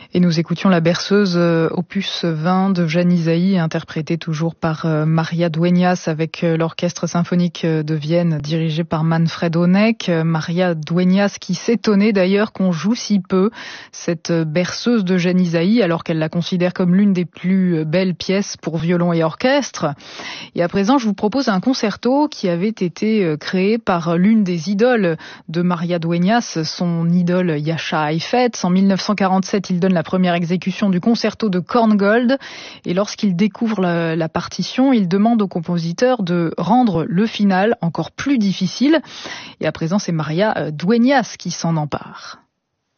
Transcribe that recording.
Et nous écoutions la berceuse opus 20 de Jan Isaïe, interprétée toujours par Maria Dueñas avec l'orchestre symphonique de Vienne dirigé par Manfred Honeck. Maria Dueñas qui s'étonnait d'ailleurs qu'on joue si peu cette berceuse de Jan Isaïe alors qu'elle la considère comme l'une des plus belles pièces pour violon et orchestre. Et à présent, je vous propose un concerto qui avait été créé par l'une des idoles de Maria Dueñas, son idole Jascha Heifetz. En 1947, il donne la première exécution du concerto de Korngold et lorsqu'il découvre la partition, il demande au compositeur de rendre le final encore plus difficile. Et à présent, c'est Maria Dueñas qui s'en empare.